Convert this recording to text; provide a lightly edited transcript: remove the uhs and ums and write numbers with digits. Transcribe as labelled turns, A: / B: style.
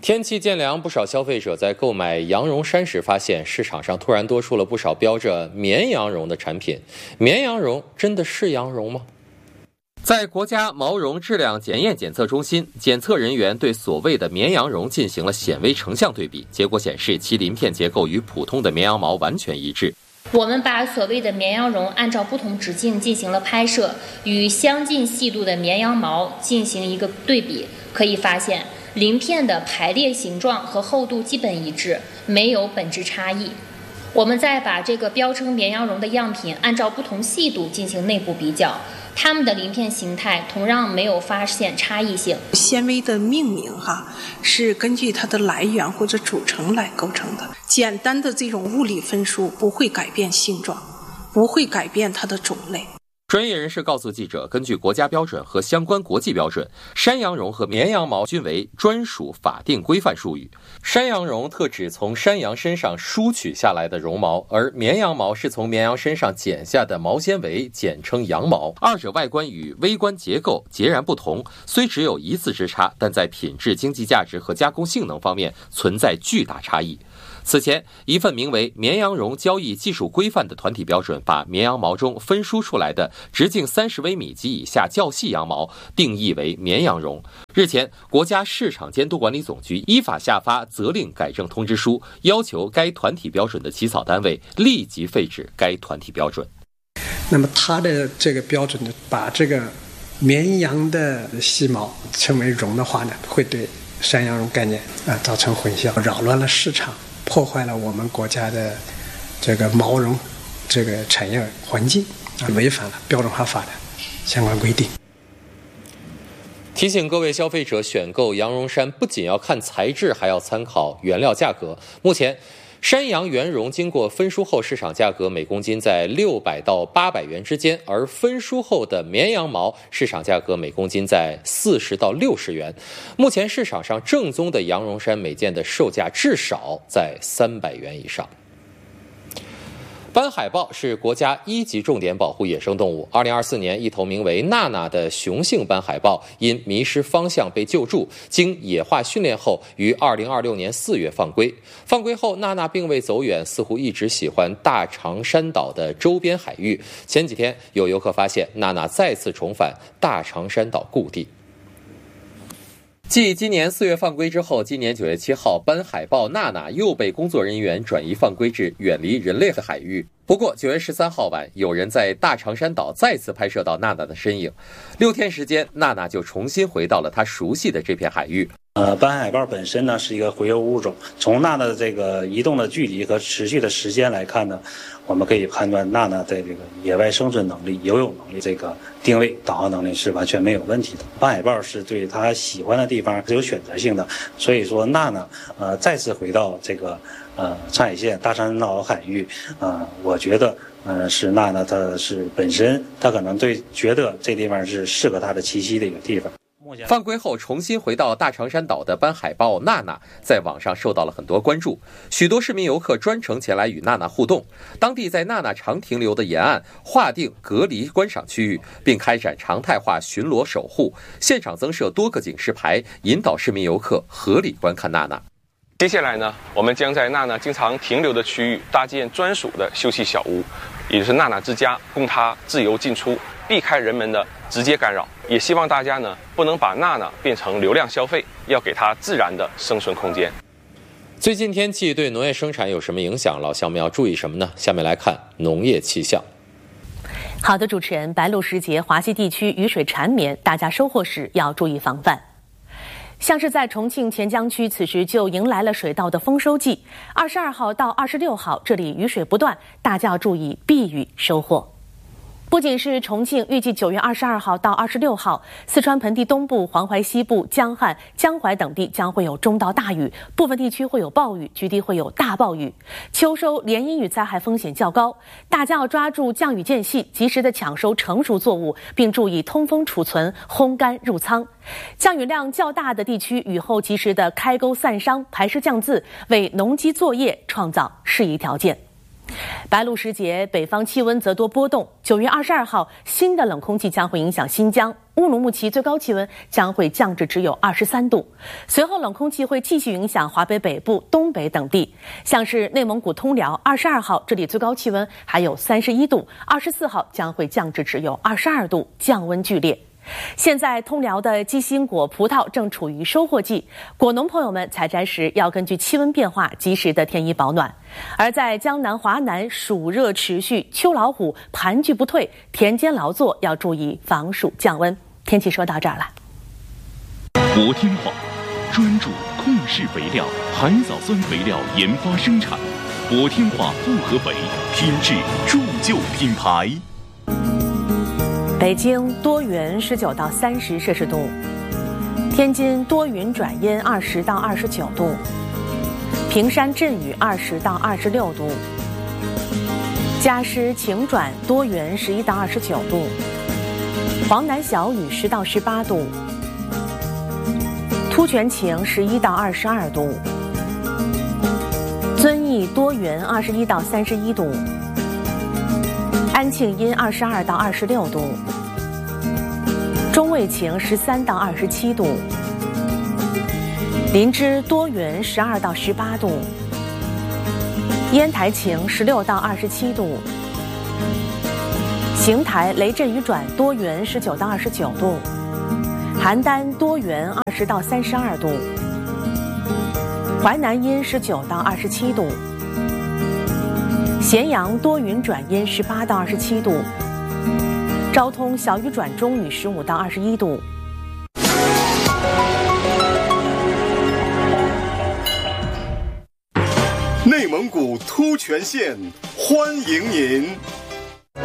A: 天气渐凉，不少消费者在购买羊绒衫时发现，市场上突然多出了不少标着绵羊绒的产品。绵羊绒真的是羊绒吗？在国家毛绒质量检验检测中心，检测人员对所谓的绵羊绒进行了显微成像对比，结果显示其鳞片结构与普通的绵羊毛完全一致。
B: 我们把所谓的绵羊绒按照不同直径进行了拍摄，与相近细度的绵羊毛进行一个对比，可以发现鳞片的排列形状和厚度基本一致，没有本质差异。我们再把这个标称绵羊绒的样品按照不同细度进行内部比较，它们的鳞片形态同样没有发现差异性。
C: 纤维的命名是根据它的来源或者组成来构成的。简单的这种物理分数不会改变性状，不会改变它的种类。
A: 专业人士告诉记者，根据国家标准和相关国际标准，山羊绒和绵羊毛均为专属法定规范术语。山羊绒特指从山羊身上梳取下来的绒毛，而绵羊毛是从绵羊身上剪下的毛纤维，简称羊毛。二者外观与微观结构截然不同，虽只有一字之差，但在品质、经济价值和加工性能方面存在巨大差异。此前，一份名为《绵羊绒交易技术规范》的团体标准，把绵羊毛中分梳出来的直径30微米及以下较细羊毛定义为绵羊绒。日前，国家市场监督管理总局依法下发责令改正通知书，要求该团体标准的起草单位立即废止该团体标准。
D: 那么它的这个标准呢，把这个绵羊的细毛称为绒的话呢，会对山羊绒概念造成混淆，扰乱了市场，破坏了我们国家的这个毛绒这个产业环境，违反了标准化法的相关规定。
A: 提醒各位消费者，选购羊绒衫不仅要看材质，还要参考原料价格。目前，山羊原绒经过分梳后，市场价格每公斤在600到800元之间，而分梳后的绵羊毛市场价格每公斤在40到60元。目前市场上正宗的羊绒衫每件的售价至少在300元以上。斑海豹是国家1级重点保护野生动物。2024年，一头名为娜娜的雄性斑海豹因迷失方向被救助，经野化训练后，于2026年4月放归。放归后，娜娜并未走远，似乎一直喜欢大长山岛的周边海域。前几天，有游客发现娜娜再次重返大长山岛故地。继今年4月放归之后，今年9月7号，斑海豹娜娜又被工作人员转移放归至远离人类的海域。不过9月13号晚，有人在大长山岛再次拍摄到娜娜的身影。6天时间，娜娜就重新回到了她熟悉的这片海域。
E: 斑海豹本身呢是一个洄游物种，从娜娜的这个移动的距离和持续的时间来看呢，我们可以判断娜娜在这个野外生存能力、游泳能力、这个定位、导航能力是完全没有问题的。斑海豹是对它喜欢的地方是有选择性的，所以说娜娜再次回到这个上海县大长山岛海域我觉得是娜娜她是本身她可能觉得这地方是适合她的栖息的一个地方。
A: 放归后重新回到大长山岛的斑海豹娜娜在网上受到了很多关注，许多市民游客专程前来与娜娜互动。当地在娜娜常停留的沿岸划定隔离观赏区域，并开展常态化巡逻守护，现场增设多个警示牌，引导市民游客合理观看娜娜。
F: 接下来呢，我们将在娜娜经常停留的区域搭建专属的休憩小屋，也就是娜娜之家，供她自由进出，避开人们的直接干扰。也希望大家呢，不能把娜娜变成流量消费，要给她自然的生存空间。
A: 最近天气对农业生产有什么影响？老乡们要注意什么呢？下面来看农业气象。
G: 好的，主持人，白露时节，华西地区雨水缠绵，大家收获时要注意防范。像是在重庆黔江区，此时就迎来了水稻的丰收季。22号到26号，这里雨水不断，大家要注意避雨收获。不仅是重庆，预计9月22号到26号，四川盆地东部、黄淮西部、江汉、江淮等地将会有中到大雨，部分地区会有暴雨，局地会有大暴雨。秋收连阴雨灾害风险较高，大家要抓住降雨间隙，及时的抢收成熟作物，并注意通风储存、烘干入仓。降雨量较大的地区，雨后及时的开沟散商、排湿降渍，为农机作业创造适宜条件。白露时节，北方气温则多波动。9月22号，新的冷空气将会影响新疆。 乌鲁木齐最高气温将会降至只有23度。随后冷空气会继续影响华北北部、东北等地，像是内蒙古通辽22号，这里最高气温还有31度，24号将会降至只有22度，降温剧烈。现在通辽的鸡心果、葡萄正处于收获季，果农朋友们采摘时要根据气温变化及时的添衣保暖。而在江南、华南，暑热持续，秋老虎盘踞不退，田间劳作要注意防暑降温。天气说到这儿了。
H: 国天化专注控制肥料、海藻酸肥料研发生产，国天化复合肥品质铸就品牌。
G: 北京多云19到30摄氏度，天津多云转阴20到29度，平山阵雨20到26度，嘉施晴转多云11到29度，黄南小雨10到18度，突厥晴11到22度，遵义多云21到31度，安庆阴22到26度，中卫晴13到27度，林芝多云12到18度，烟台晴16到27度，邢台雷阵雨转多云19到29度，邯郸多云20到32度，淮南阴19到27度，咸阳多云转阴18到27度，昭通小雨转中雨15到21度。
I: 内蒙古突厥县欢迎您。